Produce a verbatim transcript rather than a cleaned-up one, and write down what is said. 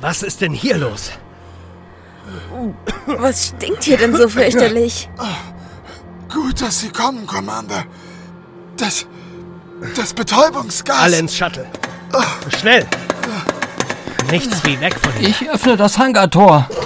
Was ist denn hier los? Was stinkt hier denn so fürchterlich? Gut, dass Sie kommen, Commander. Das... das Betäubungsgas... Alle ins Shuttle. Schnell! Nichts wie weg von hier. Ich öffne das Hangartor.